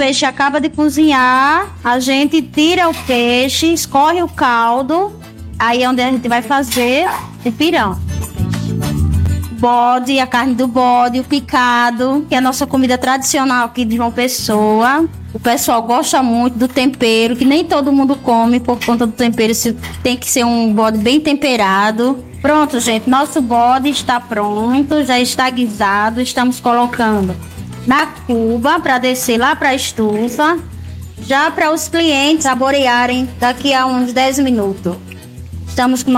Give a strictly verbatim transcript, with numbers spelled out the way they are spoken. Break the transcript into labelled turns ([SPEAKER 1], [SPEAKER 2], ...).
[SPEAKER 1] peixe acaba de cozinhar, a gente tira o peixe, escorre o caldo, aí é onde a gente vai fazer o pirão. Bode, a carne do bode, o picado, que é a nossa comida tradicional aqui de João Pessoa. O pessoal gosta muito do tempero, que nem todo mundo come por conta do tempero, tem que ser um bode bem temperado. Pronto, gente, nosso bode está pronto, já está guisado, estamos colocando na cuba para descer lá para a estufa, já para os clientes saborearem daqui a uns dez minutos. Estamos com